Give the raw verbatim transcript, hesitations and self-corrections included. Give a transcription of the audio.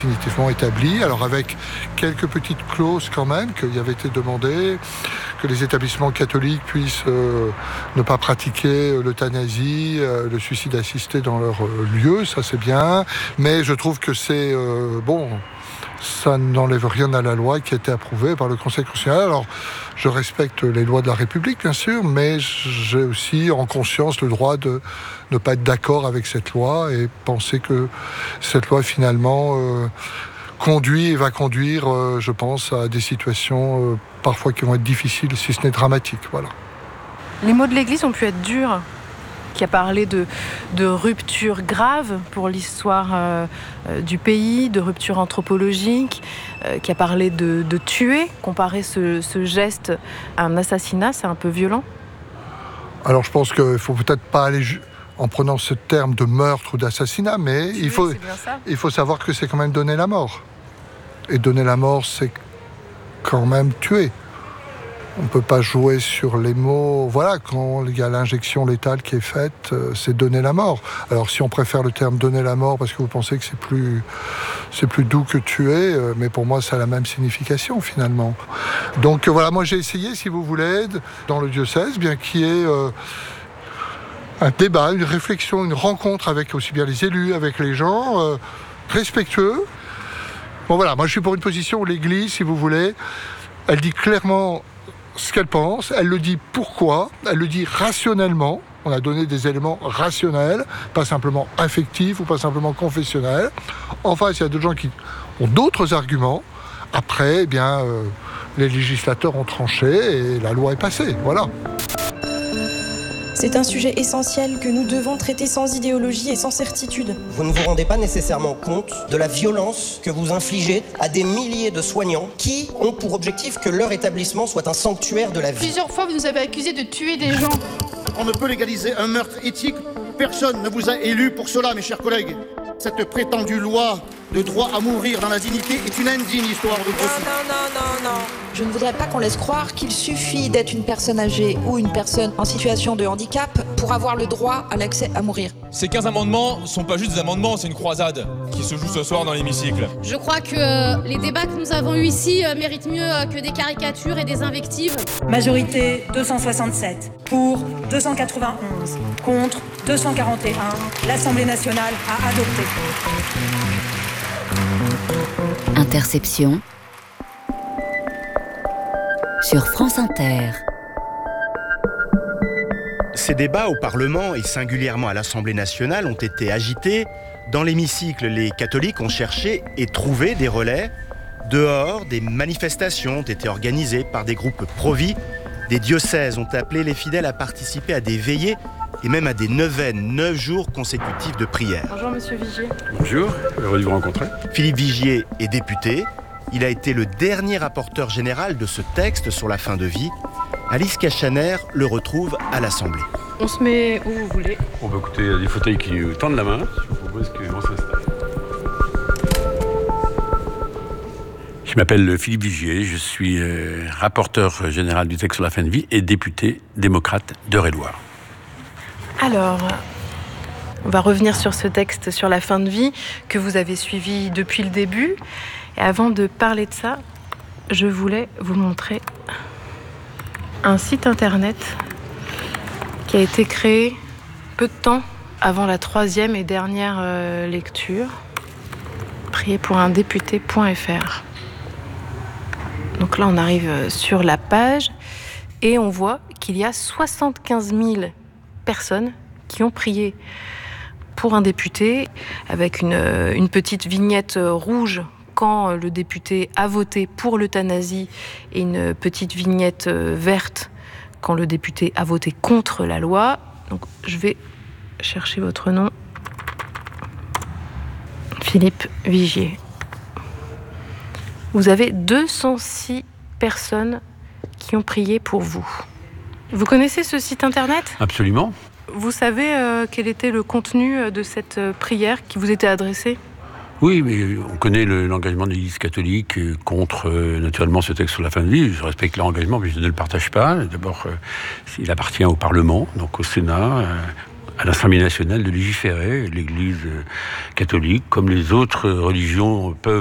définitivement établi, alors avec quelques petites clauses quand même, qu'il y avait été demandé, que les établissements catholiques puissent euh, ne pas pratiquer l'euthanasie, euh, le suicide assisté dans leur euh, lieu, ça c'est bien, mais je trouve que c'est, euh, bon, ça n'enlève rien à la loi qui a été approuvée par le Conseil constitutionnel. Alors, je respecte les lois de la République, bien sûr, mais j'ai aussi en conscience le droit de ne pas être d'accord avec cette loi et penser que cette loi, finalement, euh, conduit et va conduire, euh, je pense, à des situations euh, parfois qui vont être difficiles, si ce n'est dramatiques. Voilà. Les mots de l'Église ont pu être durs, qui a parlé de, de rupture grave pour l'histoire euh, du pays, de rupture anthropologique, euh, qui a parlé de, de tuer, comparer ce, ce geste à un assassinat, c'est un peu violent. Alors je pense qu'il ne faut peut-être pas aller ju- en prenant ce terme de meurtre ou d'assassinat, mais tuer, il faut, il faut savoir que c'est quand même donner la mort. Et donner la mort, c'est quand même tuer. On ne peut pas jouer sur les mots. Voilà, quand il y a l'injection létale qui est faite, c'est donner la mort. Alors si on préfère le terme donner la mort parce que vous pensez que c'est plus, c'est plus doux que tuer, mais pour moi ça a la même signification finalement. Donc voilà, moi j'ai essayé, si vous voulez, dans le diocèse, bien qu'il y ait euh, un débat, une réflexion, une rencontre avec aussi bien les élus, avec les gens, euh, respectueux. Bon voilà, moi je suis pour une position où l'Église, si vous voulez, elle dit clairement ce qu'elle pense, elle le dit pourquoi, elle le dit rationnellement. On a donné des éléments rationnels, pas simplement affectifs ou pas simplement confessionnels. En face, il y a d'autres gens qui ont d'autres arguments. Après, eh bien, euh, les législateurs ont tranché et la loi est passée. Voilà. C'est un sujet essentiel que nous devons traiter sans idéologie et sans certitude. Vous ne vous rendez pas nécessairement compte de la violence que vous infligez à des milliers de soignants qui ont pour objectif que leur établissement soit un sanctuaire de la vie. Plusieurs fois, vous nous avez accusés de tuer des gens. On ne peut légaliser un meurtre éthique. Personne ne vous a élu pour cela, mes chers collègues. Cette prétendue loi de droit à mourir dans la dignité est une indigne histoire de procès. Non, non, non, non, non. Je ne voudrais pas qu'on laisse croire qu'il suffit d'être une personne âgée ou une personne en situation de handicap pour avoir le droit à l'accès à mourir. Ces quinze amendements ne sont pas juste des amendements, c'est une croisade qui se joue ce soir dans l'hémicycle. Je crois que euh, les débats que nous avons eus ici euh, méritent mieux euh, que des caricatures et des invectives. Majorité deux cent soixante-sept, pour deux cent quatre-vingt-onze, contre deux cent quarante et un. L'Assemblée nationale a adopté. Interception sur France Inter. Ces débats au Parlement et singulièrement à l'Assemblée nationale ont été agités. Dans l'hémicycle, les catholiques ont cherché et trouvé des relais. Dehors, des manifestations ont été organisées par des groupes pro-vie. Des diocèses ont appelé les fidèles à participer à des veillées et même à des neuvaines, neuf jours consécutifs de prière. Bonjour Monsieur Vigier. Bonjour, heureux de vous rencontrer. Philippe Vigier est député. Il a été le dernier rapporteur général de ce texte sur la fin de vie. Alice Cachaner le retrouve à l'Assemblée. On se met où vous voulez. On va écouter des fauteuils qui nous tendent la main. Je vous propose qu'on s'installe. Je m'appelle Philippe Vigier, je suis euh, rapporteur général du texte sur la fin de vie et député démocrate d'Eure-et-Loir. Alors, on va revenir sur ce texte sur la fin de vie que vous avez suivi depuis le début. Et avant de parler de ça, je voulais vous montrer un site internet qui a été créé peu de temps avant la troisième et dernière euh, lecture. prier pour un député point f r. Donc là, on arrive sur la page et on voit qu'il y a soixante-quinze mille personnes qui ont prié pour un député avec une, une petite vignette rouge quand le député a voté pour l'euthanasie et une petite vignette verte quand le député a voté contre la loi. Donc je vais chercher votre nom. Philippe Vigier. Vous avez deux cent six personnes qui ont prié pour vous. Vous connaissez ce site internet ? Absolument. Vous savez euh, quel était le contenu de cette prière qui vous était adressée ? Oui, mais on connaît le, l'engagement de l'Église catholique contre, euh, naturellement, ce texte sur la fin de vie. Je respecte leur engagement, mais je ne le partage pas. D'abord, euh, il appartient au Parlement, donc au Sénat, euh, à l'Assemblée nationale de légiférer. L'Église catholique, comme les autres religions, peuvent